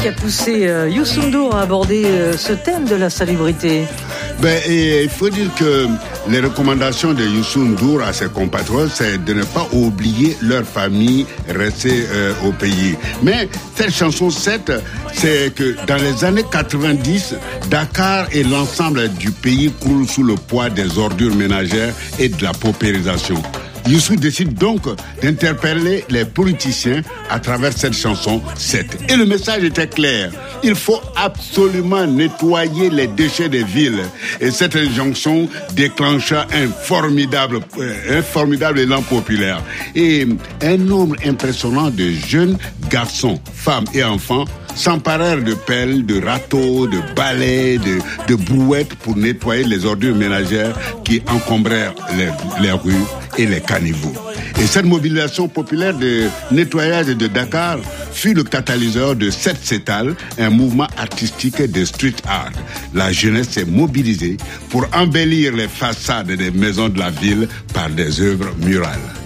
qui a poussé Youssou N'Dour à aborder ce thème de la salubrité? Il faut dire que les recommandations de Youssou N'Dour à ses compatriotes, c'est de ne pas oublier leur famille restée au pays. Mais cette chanson 7, c'est que dans les années 90, Dakar et l'ensemble du pays croulent sous le poids des ordures ménagères et de la paupérisation. Youssou décide donc d'interpeller les politiciens à travers cette chanson 7. Et le message était clair. Il faut absolument nettoyer les déchets des villes. Et cette injonction déclencha un formidable élan populaire. Et un nombre impressionnant de jeunes garçons, femmes et enfants s'emparèrent de pelles, de râteaux, de balais, de brouettes pour nettoyer les ordures ménagères qui encombrèrent les rues et les caniveaux. Et cette mobilisation populaire de nettoyage de Dakar fut le catalyseur de Set-Setal, un mouvement artistique de street art. La jeunesse s'est mobilisée pour embellir les façades des maisons de la ville par des œuvres murales.